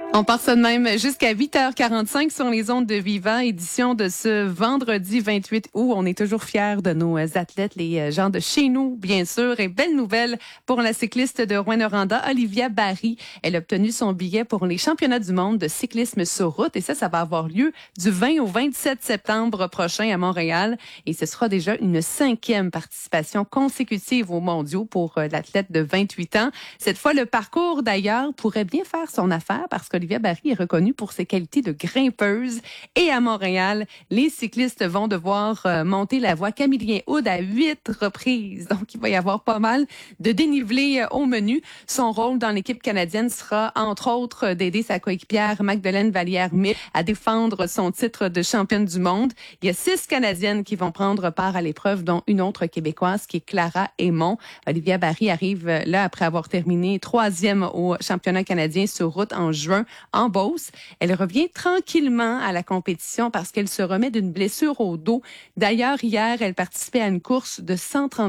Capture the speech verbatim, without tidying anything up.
On part ça de même jusqu'à huit heures quarante-cinq sur les ondes de Viva, édition de ce vendredi vingt-huit août. On est toujours fiers de nos athlètes, les gens de chez nous, bien sûr. Et belle nouvelle pour la cycliste de Rouyn-Noranda, Olivia Barry. Elle a obtenu son billet pour les championnats du monde de cyclisme sur route. Et ça, ça va avoir lieu du vingt au vingt-sept septembre prochain à Montréal. Et ce sera déjà une cinquième participation consécutive aux mondiaux pour l'athlète de vingt-huit ans. Cette fois, le parcours, d'ailleurs, pourrait bien faire son affaire parce que Olivia Barry est reconnue pour ses qualités de grimpeuse. Et à Montréal, les cyclistes vont devoir euh, monter la voie Camillien Hood à huit reprises. Donc, il va y avoir pas mal de dénivelé euh, au menu. Son rôle dans l'équipe canadienne sera, entre autres, d'aider sa coéquipière Magdeleine Vallière-Mille à défendre son titre de championne du monde. Il y a six Canadiennes qui vont prendre part à l'épreuve, dont une autre Québécoise qui est Clara Aymon. Olivia Barry arrive euh, là après avoir terminé troisième au championnat canadien sur route en juin en Beauce. Elle revient tranquillement à la compétition parce qu'elle se remet d'une blessure au dos. D'ailleurs, hier, elle participait à une course de cent trente